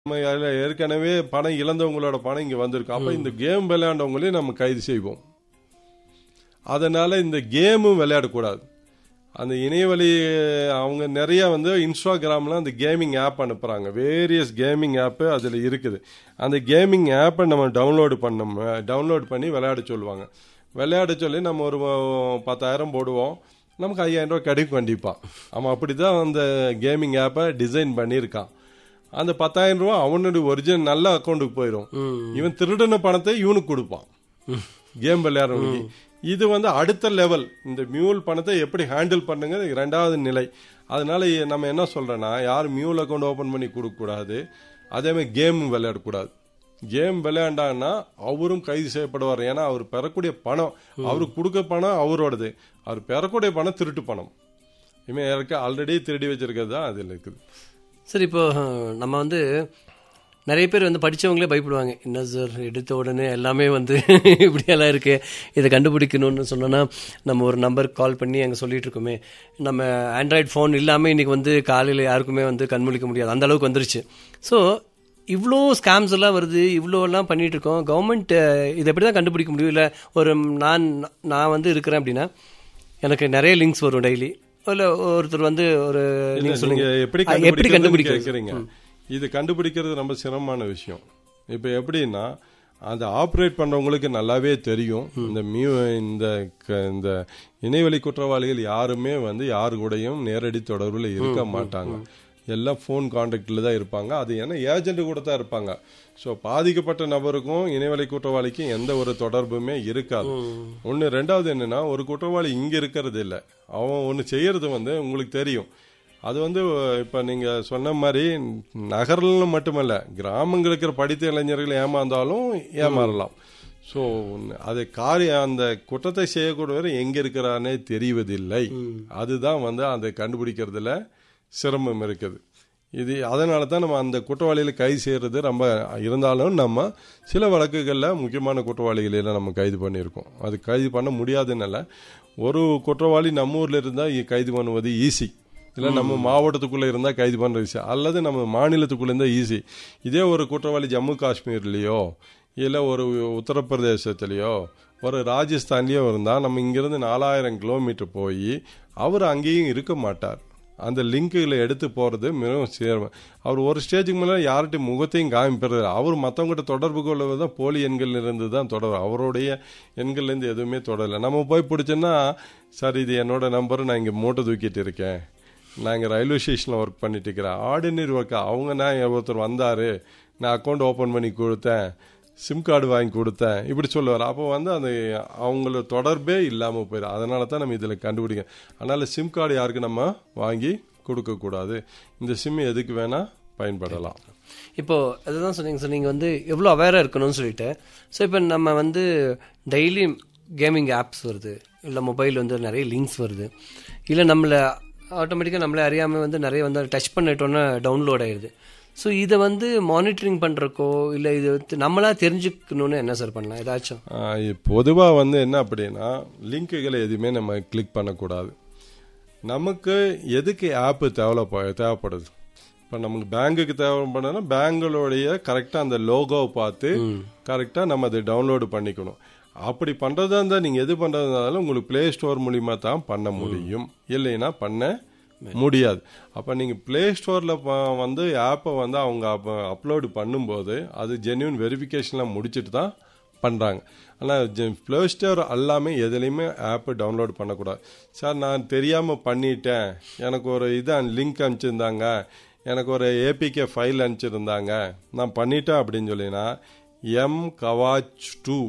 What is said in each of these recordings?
ஏற்கனவே பணம் இழந்தவங்களோட பணம் இங்க வந்திருக்கும். அப்ப இந்த கேம் விளையாண்டவங்களையும் நம்ம கைது செய்வோம். அதனால இந்த கேமும் விளையாடக்கூடாது. அந்த இணையவழி அவங்க நிறைய இன்ஸ்டாகிராம்ல அந்த கேமிங் ஆப் அனுப்புறாங்க. வேரியஸ் கேமிங் ஆப் அதுல இருக்குது. அந்த கேமிங் ஆப்பை நம்ம டவுன்லோட் பண்ணி விளையாட சொல்லுவாங்க. விளையாட சொல்லி நம்ம ஒரு 10,000 போடுவோம், நமக்கு 5,000 ரூபாய் கிடைக்கும் கண்டிப்பா. அவன் அப்படிதான் அந்த கேமிங் ஆப்பை டிசைன் பண்ணியிருக்கான். அந்த 10,000 ரூபாய் அவனுடைய ஒரிஜினல் நல்ல அக்கௌண்ட்டுக்கு போயிடும். இவன் திருடின பணத்தை இவனுக்கு கொடுப்பான் கேம் விளையாடுறவனுக்கு. இது அடுத்த லெவல். இந்த மியூல் பணத்தை எப்படி ஹேண்டில் பண்ணுங்க, 2வது நிலை. அதனால நம்ம என்ன சொல்றோம்னா, யாரும் மியூல் அக்கௌண்ட் ஓபன் பண்ணி கொடுக்க கூடாது. அதே மாதிரி கேம் விளையாடக்கூடாது. கேம் விளையாண்டான்னா அவரும் கைது செய்யப்படுவார். ஏன்னா அவர் பெறக்கூடிய பணம், அவருக்கு கொடுக்க பணம் அவரோடது, அவர் பெறக்கூடிய பணம் திருட்டு பணம். இவன் ஆல்ரெடி திருடி வச்சிருக்கிறது தான் அதில் இருக்குது. சார், இப்போ நம்ம நிறைய பேர் படித்தவங்களே பயப்படுவாங்க. என்ன சார் எடுத்த உடனே எல்லாமே இப்படியெல்லாம் இருக்கு, இதை கண்டுபிடிக்கணும்னு சொன்னோன்னா நம்ம ஒரு நம்பருக்கு கால் பண்ணி அங்கே சொல்லிட்டு இருக்கோமே. நம்ம ஆண்ட்ராய்டு ஃபோன் இல்லாமல் இன்றைக்கி காலையில் யாருக்குமே கண்முழிக்க முடியாது, அந்த அளவுக்கு வந்துருச்சு. ஸோ இவ்வளோ ஸ்கேம்ஸ் எல்லாம் வருது, இவ்வளோ எல்லாம் பண்ணிட்டு இருக்கோம். கவர்மெண்ட் இதை எப்படி தான் கண்டுபிடிக்க முடியும்? இல்லை ஒரு நான் இருக்கிறேன் அப்படின்னா எனக்கு நிறைய லிங்க்ஸ் வரும் டெய்லி. இல்லை ஒருத்தர் ஒரு எப்படி கண்டுபிடிக்கிறீங்க? இது கண்டுபிடிக்கிறது ரொம்ப சிரமமான விஷயம். இப்போ எப்படின்னா, அந்த ஆப்ரேட் பண்றவங்களுக்கு நல்லாவே தெரியும். இந்த இணையவழி குற்றவாளிகள் யாருமே யாரு கூடயும் நேரடி தொடர்பில் இருக்க மாட்டாங்க. எல்லாம் ஃபோன் கான்டாக்டில் தான் இருப்பாங்க. அது ஏன்னா ஏஜென்ட் கூட தான் இருப்பாங்க. ஸோ பாதிக்கப்பட்ட நபருக்கும் இணையவழி குற்றவாளிக்கும் எந்த ஒரு தொடர்புமே இருக்காது. ஒன்று. 2வது என்னன்னா, ஒரு குற்றவாளி இங்கே இருக்கிறது இல்லை, அவன் ஒன்று செய்யறது உங்களுக்கு தெரியும். அது இப்போ நீங்கள் சொன்ன மாதிரி நகரில் மட்டுமல்ல, கிராமங்கள் இருக்கிற படித்த இளைஞர்கள் ஏமாந்தாலும் ஏமாறலாம். ஸோ அது அந்த குற்றத்தை செய்யக்கூடியவர் எங்கே இருக்கிறானே தெரிவதில்லை. அதுதான் அதை கண்டுபிடிக்கிறதுல சிரமம் இருக்குது. அதனால தான் நம்ம அந்த குற்றவாளிகளை கைது செய்யறது ரொம்ப இருந்தாலும், நம்ம சில வழக்குகளில் முக்கியமான குற்றவாளிகளெல்லாம் நம்ம கைது பண்ணியிருக்கோம். அது கைது பண்ண முடியாதுன்னால, ஒரு குற்றவாளி நம்ம ஊரில் இருந்தால் கைது பண்ணுவது ஈஸி, இல்லை நம்ம மாவட்டத்துக்குள்ளே இருந்தால் கைது பண்ணுறது ஈஸி, அல்லது நம்ம மாநிலத்துக்குள்ளே இருந்தால் ஈஸி. இதே ஒரு குற்றவாளி ஜம்மு காஷ்மீர்லேயோ இல்லை ஒரு உத்தரப்பிரதேசத்துலேயோ ஒரு ராஜஸ்தான்லேயோ இருந்தால், நம்ம இங்கேருந்து 4000 கிலோமீட்டர் போய் அவர் அங்கேயும் இருக்க மாட்டார். அந்த லிங்க்குகளை எடுத்து போகிறது மிகவும் சிரமம். அவர் ஒரு ஸ்டேஜுக்கு மேலே யார்கிட்ட முகத்தையும் காமிப்பது, அவர் மற்றவங்ககிட்ட தொடர்பு கொள்வது தான் போலி எண்கள்லேருந்து தான் தொடர், அவருடைய எண்கள்லேருந்து எதுவுமே தொடரலை. நம்ம போய் பிடிச்சோன்னா, சார் இது என்னோட நம்பர், நான் இங்கே மூட்டை தூக்கிட்டு இருக்கேன், நான் இங்கே ரயில்வே ஸ்டேஷனில் ஒர்க் பண்ணிட்டு இருக்கிறேன், ஆர்டினரி ஒர்க்கா, நான் ஒருத்தர் வந்தார், நான் அக்கௌண்ட் ஓப்பன் பண்ணி கொடுத்தேன், சிம் கார்டு வாங்கி கொடுத்தேன், இப்படி சொல்லுவார். அப்போ அந்த அவங்களோட தொடர்பே இல்லாமல் போயிடும். அதனால தான் நம்ம இதில் கண்டுபிடிக்க. அதனால் சிம் கார்டு யாருக்கு நம்ம வாங்கி கொடுக்கக்கூடாது. இந்த சிம் எதுக்கு வேணால் பயன்படலாம். இப்போது அதுதான் சொன்னீங்க சார், நீங்கள் எவ்வளோ அவேராக இருக்கணும்னு சொல்லிட்டு. ஸோ இப்போ நம்ம டெய்லி கேமிங் ஆப்ஸ் வருது, இல்லை மொபைல் நிறைய லிங்க்ஸ் வருது, இல்லை நம்மளை ஆட்டோமேட்டிக்காக நம்மளே அறியாமல் நிறைய டச் பண்ணிட்டோன்னா டவுன்லோட் ஆயிடுது. ஸோ இதை மானிட்டரிங் பண்ணுறக்கோ இல்லை இது நம்மளா தெரிஞ்சுக்கணும்னு என்ன சார் பண்ணலாம்? ஏதாச்சும் பொதுவாக என்ன அப்படின்னா, லிங்க்குகளை எதுவுமே நம்ம கிளிக் பண்ணக்கூடாது. நமக்கு எதுக்கு ஆப்பு தேவைப்படுது? இப்போ நமக்கு பேங்குக்கு தேவைப்படுதுன்னா பேங்குடைய கரெக்டாக அந்த லோகோவை பார்த்து கரெக்டாக நம்ம அதை டவுன்லோடு பண்ணிக்கணும். அப்படி பண்ணுறதா இருந்தால் நீங்கள் எது பண்ணுறதுனாலும் உங்களுக்கு பிளே ஸ்டோர் மூலிமா தான் பண்ண முடியும், இல்லைன்னா பண்ண முடியாது. அப்போ நீங்கள் பிளே ஸ்டோரில் ஆப்பை அவங்க அப்லோடு பண்ணும்போது அது ஜென்யூன் வெரிஃபிகேஷன்லாம் முடிச்சுட்டு தான் பண்ணுறாங்க. ஆனால் பிளே ஸ்டோர் எல்லாமே எதுலேயுமே ஆப்பு டவுன்லோடு பண்ணக்கூடாது. சார் நான் தெரியாமல் பண்ணிட்டேன், எனக்கு ஒரு லிங்க் அனுப்பிச்சிருந்தாங்க, எனக்கு ஒரு ஏபிகே ஃபைல் அனுப்பிச்சிருந்தாங்க, நான் பண்ணிட்டேன் அப்படின்னு சொல்லினா mKavach2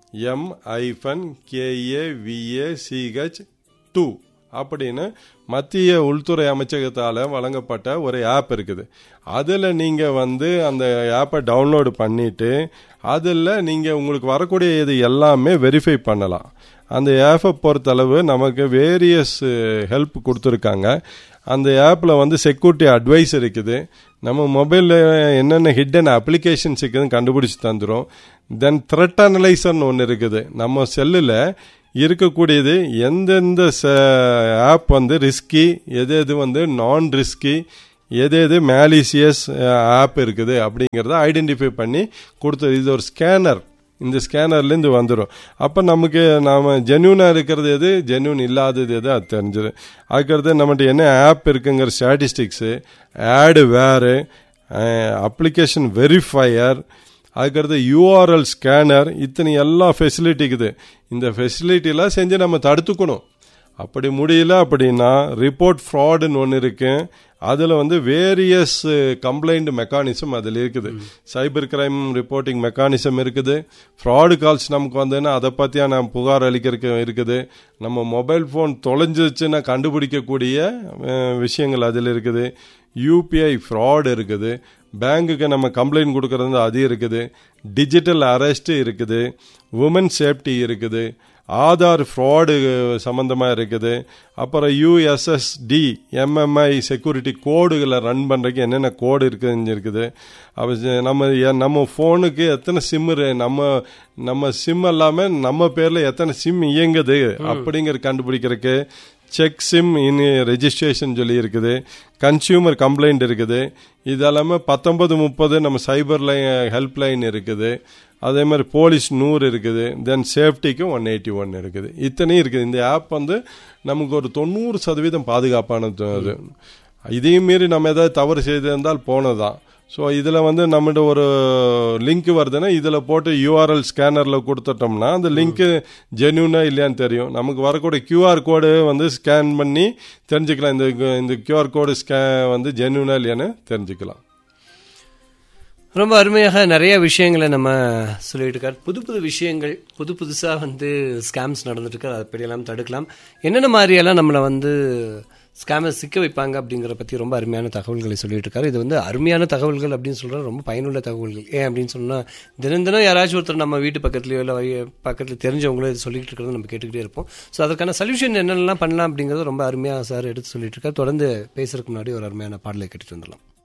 MKAVACH2 அப்படின்னு மத்திய உள்துறை அமைச்சகத்தால் வழங்கப்பட்ட ஒரு ஆப் இருக்குது. அதில் நீங்கள் அந்த ஆப்பை டவுன்லோடு பண்ணிவிட்டு அதில் நீங்கள் உங்களுக்கு வரக்கூடிய இது எல்லாமே வெரிஃபை பண்ணலாம். அந்த ஆப்பை பொறுத்தளவு நமக்கு வேரியஸ் ஹெல்ப் கொடுத்துருக்காங்க. அந்த ஆப்பில் செக்யூரிட்டி அட்வைஸ் இருக்குது, நம்ம மொபைலில் என்னென்ன ஹிட்டன் அப்ளிகேஷன்ஸ் இருக்குதுன்னு கண்டுபிடிச்சி தந்துடும். தென் த்ரெட் அனலைசர்னு ஒன்று இருக்குது. நம்ம செல்லில் இருக்கக்கூடியது எந்தெந்த ஆப் ரிஸ்கி, எது நான் ரிஸ்கி, எது மேலிசியஸ் ஆப் இருக்குது அப்படிங்கிறத ஐடென்டிஃபை பண்ணி கொடுத்தது. இது ஒரு ஸ்கேனர், இந்த ஸ்கேனர்லேருந்து வந்துடும். அப்போ நமக்கு நாம் ஜென்யூனாக இருக்கிறது எது, ஜென்யூன் இல்லாதது எது, அது தெரிஞ்சிடும். அதுக்கடுத்து நம்மகிட்ட என்ன ஆப் இருக்குங்கிற ஸ்டாட்டிஸ்டிக்ஸு, ஆடு வேறு, அப்ளிகேஷன் வெரிஃபையர், அதுக்கடுத்து யூஆர்எல் ஸ்கேனர், இத்தனை எல்லா ஃபெசிலிட்டிக்குது. இந்த ஃபெசிலிட்டிலாம் செஞ்சு நம்ம தடுத்துக்கணும். அப்படி முடியல அப்படின்னா ரிப்போர்ட் ஃப்ராடுன்னு ஒன்று இருக்கு. அதில் வந்து வேரியஸ் கம்ப்ளைண்ட் மெக்கானிசம் அதில் இருக்குது. சைபர் கிரைம் ரிப்போர்ட்டிங் மெக்கானிசம் இருக்குது. ஃப்ராடு கால்ஸ் நமக்கு வந்ததுன்னா அதை பற்றியான புகார் அளிக்கிறதுக்கு இருக்குது. நம்ம மொபைல் ஃபோன் தொலைஞ்சிச்சுன்னா கண்டுபிடிக்கக்கூடிய விஷயங்கள் அதில் இருக்குது. யூபிஐ ஃப்ராடு இருக்குது. பேங்குக்கு நம்ம கம்ப்ளைண்ட் கொடுக்கறது அது இருக்குது. டிஜிட்டல் அரெஸ்ட் இருக்குது. உமன் சேஃப்டி இருக்குது. ஆதார் ஃப்ராடு சம்மந்தமாக இருக்குது. அப்புறம் யூஎஸ்எஸ்டி எம்எம்ஐ செக்யூரிட்டி கோடுகளை ரன் பண்ணுறதுக்கு என்னென்ன கோடு இருக்குது. நம்ம ஃபோனுக்கு எத்தனை சிம், நம்ம சிம் இல்லாமல் நம்ம பேரில் எத்தனை சிம் இயங்குது அப்படிங்கிற கண்டுபிடிக்கிறதுக்கு செக் சிம் இன் ரெஜிஸ்ட்ரேஷன் சொல்லி இருக்குது. கன்சியூமர் கம்ப்ளைண்ட் இருக்குது. இது இல்லாமல் 1930 நம்ம சைபர் ஹெல்ப் லைன் இருக்குது. அதே மாதிரி போலீஸ் 100 இருக்குது. தென் சேஃப்டிக்கு 181 இருக்குது. இத்தனையும் இருக்குது. இந்த ஆப் வந்து நமக்கு ஒரு 90% பாதுகாப்பானது. இதையும் மீறி நம்ம ஏதாவது தவறு செய்திருந்தால் போனதான். ஸோ இதில் வந்து நம்மகிட்ட ஒரு லிங்க் வருதுன்னா இதில் போட்டு யூஆர்எல் ஸ்கேனரில் கொடுத்துட்டோம்னா அந்த லிங்க்கு ஜென்யூனா இல்லையான்னு தெரியும். நமக்கு வரக்கூடிய கியூஆர் கோடு வந்து ஸ்கேன் பண்ணி தெரிஞ்சுக்கலாம். இந்த கியூஆர் கோடு வந்து ஜென்யூனா இல்லையான்னு தெரிஞ்சுக்கலாம். ரொம்ப அருமையாக நிறைய விஷயங்களை நம்ம சொல்லிட்டு இருக்கார். புது விஷயங்கள், புதுசாக வந்து ஸ்கேம்ஸ் நடந்துட்டு இருக்கு. அதை எப்படியெல்லாம் தடுக்கலாம், என்னென்ன மாதிரியெல்லாம் நம்மளை வந்து ஸ்கேமர் சிக்க வைப்பாங்க அப்படிங்கிற பற்றி ரொம்ப அருமையான தகவல்களை சொல்லிட்டு இருக்காரு. இது வந்து அருமையான தகவல்கள் அப்படின்னு சொல்கிற ரொம்ப பயனுள்ள தகவல்கள். ஏன் அப்படின்னு சொன்னால் தினம் யாராச்சும் ஒருத்தர் நம்ம வீட்டு பக்கத்துலையோ இல்லை பக்கத்தில் தெரிஞ்சவங்களோ இது சொல்லிட்டு இருக்கிறது நம்ம கேட்டுக்கிட்டே இருப்போம். ஸோ அதற்கான சொல்யூஷன் என்னென்னலாம் பண்ணலாம் அப்படிங்கிறது ரொம்ப அருமையாக சார் எடுத்து சொல்லிட்டு இருக்காரு. தொடர்ந்து பேசுறதுக்கு முன்னாடி ஒரு அருமையான பாடலை கேட்டுட்டு வந்துடலாம்.